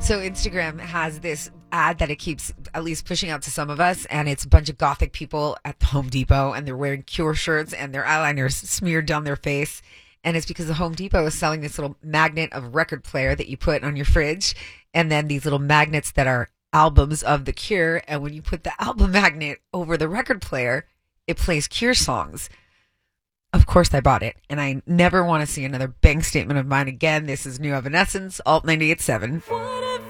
So Instagram has this ad that it keeps at least pushing out to some of us, and it's a bunch of gothic people at the Home Depot, and they're wearing Cure shirts and their eyeliners smeared down their face. And it's because the Home Depot is selling this little magnet of record player that you put on your fridge, and then these little magnets that are albums of the Cure. And when you put the album magnet over the record player, it plays Cure songs. Of course, I bought it, and I never want to see another bank statement of mine again. This is New Evanescence, Alt 98.7.